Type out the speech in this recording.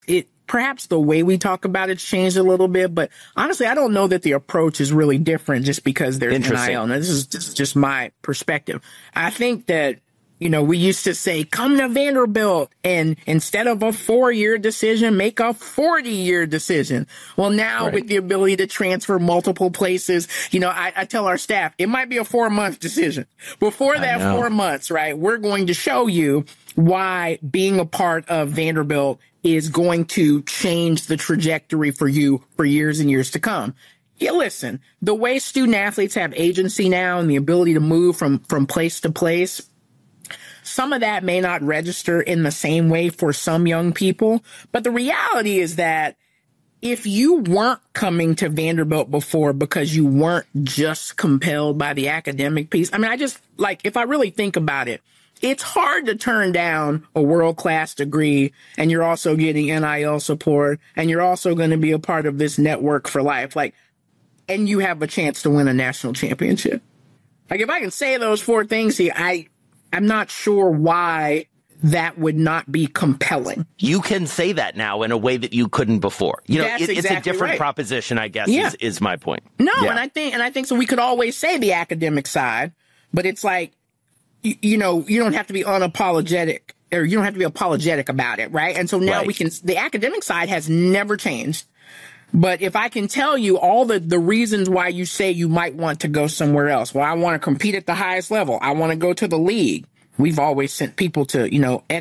Perhaps the way we talk about it's changed a little bit, but honestly, I don't know that the approach is really different just because there's NIL. Now, this is just my perspective. I think that, we used to say, come to Vanderbilt, and instead of a 4-year decision, make a 40-year decision. Well, now with the ability to transfer multiple places, I tell our staff, it might be a 4-month decision. Before that 4 months, right, we're going to show you why being a part of Vanderbilt is going to change the trajectory for you for years and years to come. Yeah, listen, the way student athletes have agency now and the ability to move from place to place, some of that may not register in the same way for some young people. But the reality is that if you weren't coming to Vanderbilt before because you weren't just compelled by the academic piece, if I really think about it, it's hard to turn down a world-class degree, and you're also getting NIL support, and you're also going to be a part of this network for life, and you have a chance to win a national championship. If I can say those 4 things here, I'm not sure why that would not be compelling. You can say that now in a way that you couldn't before. It's a different proposition, I guess, is my point. No, and I think so. We could always say the academic side, but it's like, you don't have to be unapologetic, or you don't have to be apologetic about it, right? And so now the academic side has never changed. But if I can tell you all the reasons why you say you might want to go somewhere else, well, I want to compete at the highest level. I want to go to the league. We've always sent people to,